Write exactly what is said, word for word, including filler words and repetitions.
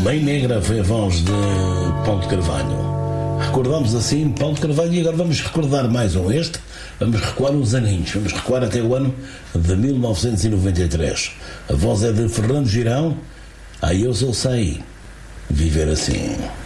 Lei Negra foi a voz de Paulo de Carvalho. Recordamos assim Paulo de Carvalho e agora vamos recordar mais um este. Vamos recuar uns aninhos, vamos recuar até o ano de mil novecentos e noventa e três. A voz é de Fernando Girão. Aí eu só sei viver assim.